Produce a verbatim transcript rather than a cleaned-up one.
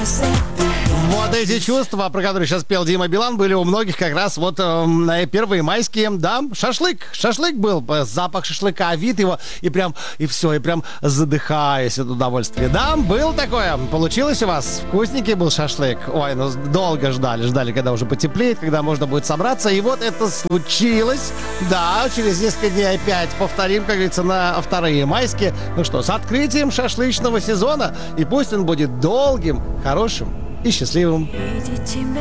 Вот эти чувства, про которые сейчас пел Дима Билан, были у многих как раз вот э, на первые майские, да, шашлык. Шашлык был, запах шашлыка, вид его, и прям, и все, и прям задыхаясь от удовольствия. Да, был такое. Получилось у вас? Вкусненький был шашлык. Ой, ну долго ждали, ждали, когда уже потеплеет, когда можно будет собраться. И вот это случилось. Да, через несколько дней опять повторим, как говорится, на вторые майские. Ну что, с открытием шашлычного сезона. И пусть он будет долгим, хорошим и счастливым. Видеть тебя